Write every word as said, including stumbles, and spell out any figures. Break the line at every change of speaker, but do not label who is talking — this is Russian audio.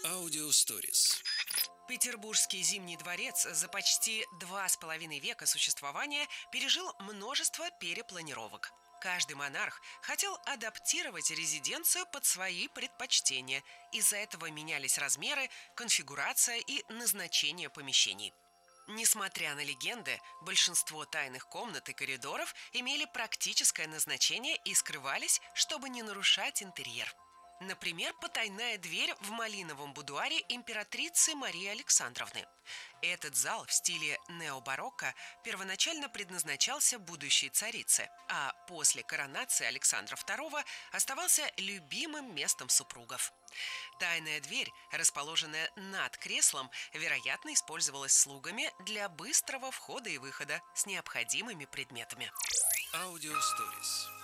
Аудиосторис.
Петербургский Зимний дворец за почти два с половиной века существования пережил множество перепланировок. Каждый монарх хотел адаптировать резиденцию под свои предпочтения. Из-за этого менялись размеры, конфигурация и назначение помещений. Несмотря на легенды, большинство тайных комнат и коридоров имели практическое назначение и скрывались, чтобы не нарушать интерьер. Например, потайная дверь в малиновом будуаре императрицы Марии Александровны. Этот зал в стиле необарокко первоначально предназначался будущей царице, а после коронации Александра второго оставался любимым местом супругов. Тайная дверь, расположенная над креслом, вероятно, использовалась слугами для быстрого входа и выхода с необходимыми предметами.
Аудиосторис.